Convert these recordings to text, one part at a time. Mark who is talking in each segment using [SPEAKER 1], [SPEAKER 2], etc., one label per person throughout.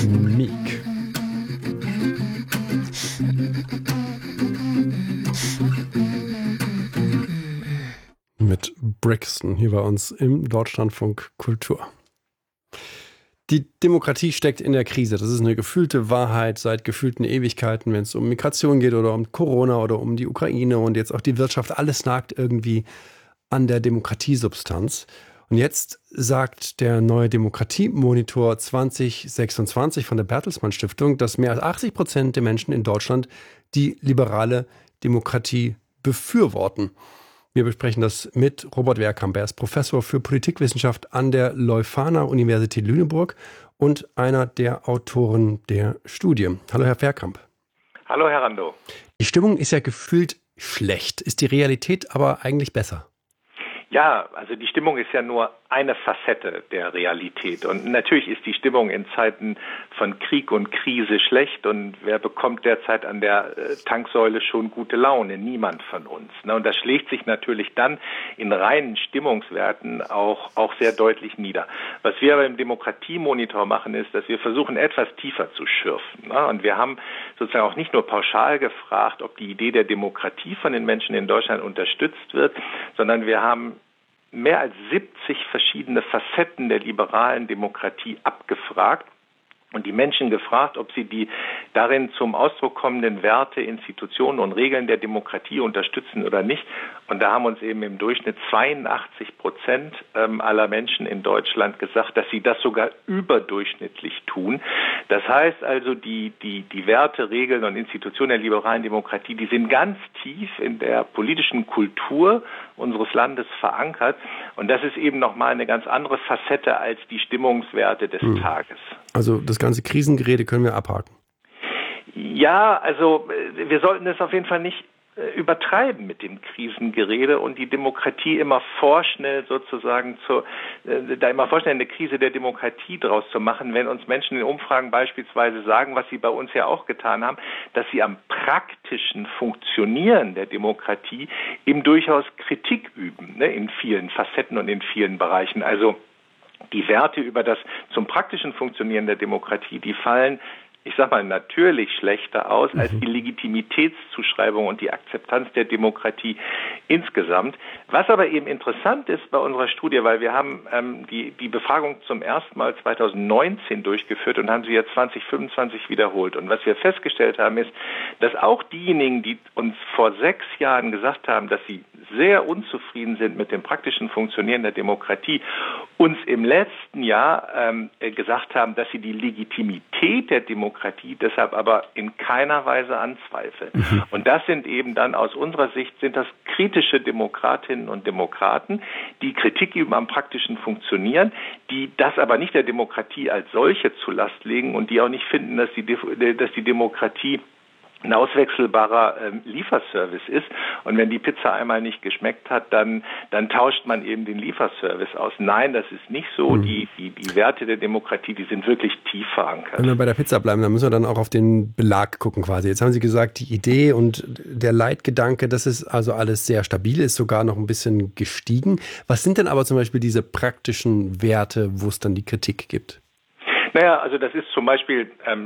[SPEAKER 1] Meek. Mit Brixton hier bei uns im Deutschlandfunk Kultur. Die Demokratie steckt in der Krise. Das ist eine gefühlte Wahrheit seit gefühlten Ewigkeiten, wenn es um Migration geht oder um Corona oder um die Ukraine und jetzt auch die Wirtschaft. Alles nagt irgendwie an der Demokratiesubstanz. Und jetzt sagt der neue Demokratiemonitor 2026 von der Bertelsmann Stiftung, dass mehr als 80% der Menschen in Deutschland die liberale Demokratie befürworten. Wir besprechen das mit Robert Wehrkamp. Er ist Professor für Politikwissenschaft an der Leuphana-Universität Lüneburg und einer der Autoren der Studie. Hallo, Herr Wehrkamp.
[SPEAKER 2] Hallo, Herr Rando.
[SPEAKER 1] Die Stimmung ist ja gefühlt schlecht. Ist die Realität aber eigentlich besser?
[SPEAKER 2] Ja, also die Stimmung ist ja nur eine Facette der Realität. Und natürlich ist die Stimmung in Zeiten von Krieg und Krise schlecht. Und wer bekommt derzeit an der Tanksäule schon gute Laune? Niemand von uns. Und das schlägt sich natürlich dann in reinen Stimmungswerten auch sehr deutlich nieder. Was wir aber im Demokratiemonitor machen, ist, dass wir versuchen, etwas tiefer zu schürfen. Und wir haben sozusagen auch nicht nur pauschal gefragt, ob die Idee der Demokratie von den Menschen in Deutschland unterstützt wird, sondern wir haben mehr als 70 verschiedene Facetten der liberalen Demokratie abgefragt und die Menschen gefragt, ob sie die darin zum Ausdruck kommenden Werte, Institutionen und Regeln der Demokratie unterstützen oder nicht. Und da haben uns eben im Durchschnitt 82% aller Menschen in Deutschland gesagt, dass sie das sogar überdurchschnittlich tun. Das heißt also, die Werte, Regeln und Institutionen der liberalen Demokratie, die sind ganz tief in der politischen Kultur unseres Landes verankert. Und das ist eben nochmal eine ganz andere Facette als die Stimmungswerte des Tages.
[SPEAKER 1] Also das ganze Krisengerede können wir abhaken.
[SPEAKER 2] Ja, also wir sollten es auf jeden Fall nicht übertreiben mit dem Krisengerede und die Demokratie immer vorschnell sozusagen immer vorschnell eine Krise der Demokratie draus zu machen, wenn uns Menschen in Umfragen beispielsweise sagen, was sie bei uns ja auch getan haben, dass sie am praktischen Funktionieren der Demokratie eben durchaus Kritik üben, in vielen Facetten und in vielen Bereichen. Also die Werte über das zum praktischen Funktionieren der Demokratie, die fallen, ich sag mal, natürlich schlechter aus als die Legitimitätszuschreibung und die Akzeptanz der Demokratie insgesamt. Was aber eben interessant ist bei unserer Studie, weil wir haben die Befragung zum ersten Mal 2019 durchgeführt und haben sie jetzt 2025 wiederholt. Und was wir festgestellt haben, ist, dass auch diejenigen, die uns vor 6 Jahren gesagt haben, dass sie sehr unzufrieden sind mit dem praktischen Funktionieren der Demokratie, uns im letzten Jahr gesagt haben, dass sie die Legitimität der Demokratie deshalb aber in keiner Weise anzweifeln. Und das sind eben dann aus unserer Sicht sind das kritische Demokratinnen und Demokraten, die Kritik üben am praktischen Funktionieren, die das aber nicht der Demokratie als solche zur Last legen und die auch nicht finden, dass die Demokratie ein auswechselbarer Lieferservice ist. Und wenn die Pizza einmal nicht geschmeckt hat, dann tauscht man eben den Lieferservice aus. Nein, das ist nicht so. Die Werte der Demokratie, die sind wirklich tief verankert.
[SPEAKER 1] Wenn wir bei der Pizza bleiben, dann müssen wir dann auch auf den Belag gucken quasi. Jetzt haben Sie gesagt, die Idee und der Leitgedanke, das ist also alles sehr stabil, ist sogar noch ein bisschen gestiegen. Was sind denn aber zum Beispiel diese praktischen Werte, wo es dann die Kritik gibt?
[SPEAKER 2] Naja, also das ist zum Beispiel,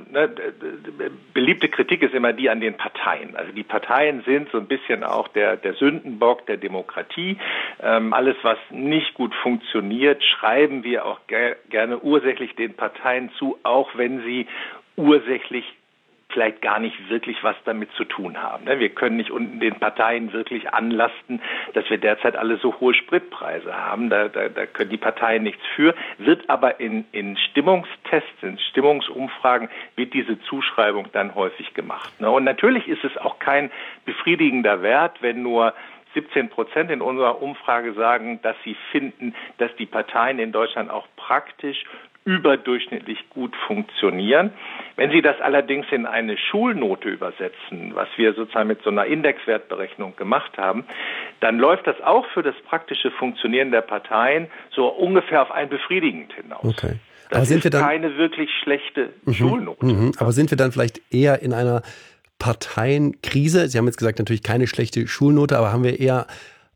[SPEAKER 2] beliebte Kritik ist immer die an den Parteien. Also die Parteien sind so ein bisschen auch der Sündenbock der Demokratie. Alles, was nicht gut funktioniert, schreiben wir auch gerne ursächlich den Parteien zu, auch wenn sie ursächlich vielleicht gar nicht wirklich was damit zu tun haben. Wir können nicht unten den Parteien wirklich anlasten, dass wir derzeit alle so hohe Spritpreise haben. Da können die Parteien nichts für. Wird aber in Stimmungstests, in Stimmungsumfragen, wird diese Zuschreibung dann häufig gemacht. Und natürlich ist es auch kein befriedigender Wert, wenn nur 17% in unserer Umfrage sagen, dass sie finden, dass die Parteien in Deutschland auch praktisch überdurchschnittlich gut funktionieren. Wenn Sie das allerdings in eine Schulnote übersetzen, was wir sozusagen mit so einer Indexwertberechnung gemacht haben, dann läuft das auch für das praktische Funktionieren der Parteien so ungefähr auf ein befriedigend hinaus.
[SPEAKER 1] Okay.
[SPEAKER 2] Das ist keine wirklich schlechte Schulnote.
[SPEAKER 1] Aber sind wir dann vielleicht eher in einer Parteienkrise? Sie haben jetzt gesagt, natürlich keine schlechte Schulnote, aber haben wir eher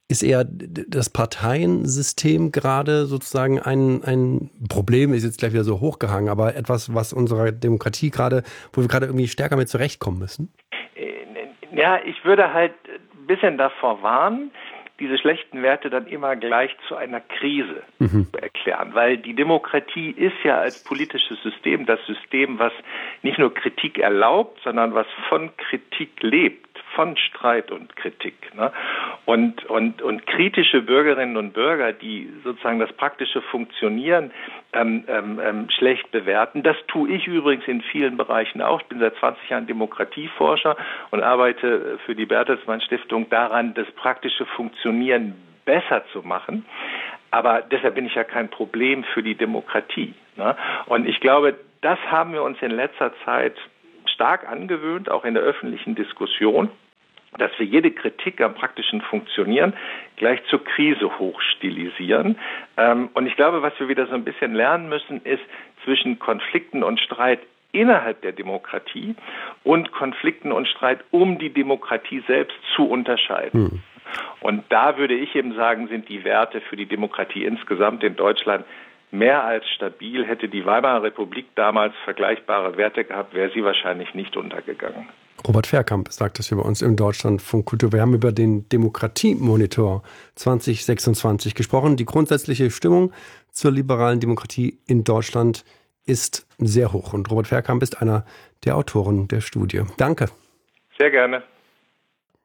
[SPEAKER 1] Ist eher das Parteiensystem gerade sozusagen ein Problem, ist jetzt gleich wieder so hochgehangen, aber etwas, was unserer Demokratie gerade, wo wir gerade irgendwie stärker mit zurechtkommen müssen?
[SPEAKER 2] Ja, ich würde halt ein bisschen davor warnen, diese schlechten Werte dann immer gleich zu einer Krise erklären. Weil die Demokratie ist ja als politisches System das System, was nicht nur Kritik erlaubt, sondern was von Kritik lebt, von Streit und Kritik. Ne? Und kritische Bürgerinnen und Bürger, die sozusagen das praktische Funktionieren schlecht bewerten, das tue ich übrigens in vielen Bereichen auch. Ich bin seit 20 Jahren Demokratieforscher und arbeite für die Bertelsmann Stiftung daran, das praktische Funktionieren besser zu machen. Aber deshalb bin ich ja kein Problem für die Demokratie. Ne? Und ich glaube, das haben wir uns in letzter Zeit stark angewöhnt, auch in der öffentlichen Diskussion, dass wir jede Kritik am praktischen Funktionieren gleich zur Krise hochstilisieren. Und ich glaube, was wir wieder so ein bisschen lernen müssen, ist zwischen Konflikten und Streit innerhalb der Demokratie und Konflikten und Streit um die Demokratie selbst zu unterscheiden. Und da würde ich eben sagen, sind die Werte für die Demokratie insgesamt in Deutschland mehr als stabil. Hätte die Weimarer Republik damals vergleichbare Werte gehabt, wäre sie wahrscheinlich nicht untergegangen.
[SPEAKER 1] Robert Verkamp sagt das hier bei uns im Deutschlandfunk Kultur. Wir haben über den Demokratiemonitor 2026 gesprochen. Die grundsätzliche Stimmung zur liberalen Demokratie in Deutschland ist sehr hoch. Und Robert Verkamp ist einer der Autoren der Studie. Danke.
[SPEAKER 2] Sehr gerne.